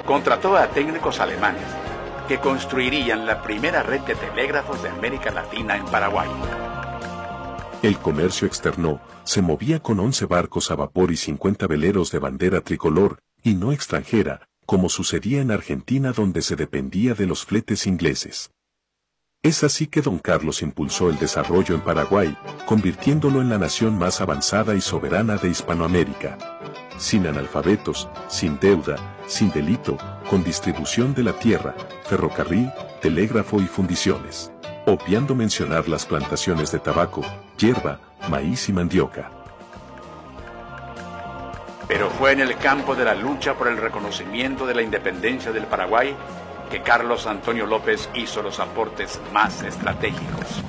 contrató a técnicos alemanes que construirían la primera red de telégrafos de América Latina en Paraguay. El comercio externo se movía con 11 barcos a vapor y 50 veleros de bandera tricolor y no extranjera, como sucedía en Argentina donde se dependía de los fletes ingleses. Es así que Don Carlos impulsó el desarrollo en Paraguay, convirtiéndolo en la nación más avanzada y soberana de Hispanoamérica. Sin analfabetos, sin deuda, sin delito, con distribución de la tierra, ferrocarril, telégrafo y fundiciones. Obviando mencionar las plantaciones de tabaco, hierba, maíz y mandioca. Pero fue en el campo de la lucha por el reconocimiento de la independencia del Paraguay que Carlos Antonio López hizo los aportes más estratégicos.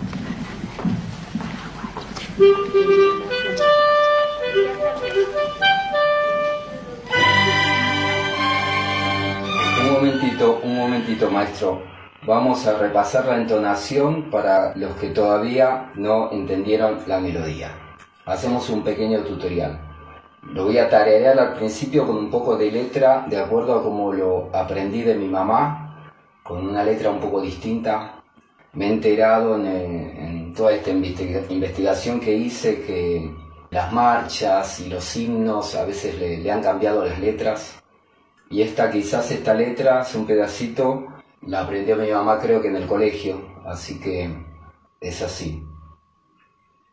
Un momentito, maestro. Vamos a repasar la entonación para los que todavía no entendieron la melodía. Hacemos un pequeño tutorial. Lo voy a tararear al principio con un poco de letra, de acuerdo a como lo aprendí de mi mamá, con una letra un poco distinta. Me he enterado en toda esta investigación que hice que las marchas y los himnos a veces le han cambiado las letras. Y quizás esta letra es un pedacito, la aprendió mi mamá creo que en el colegio, así que es así.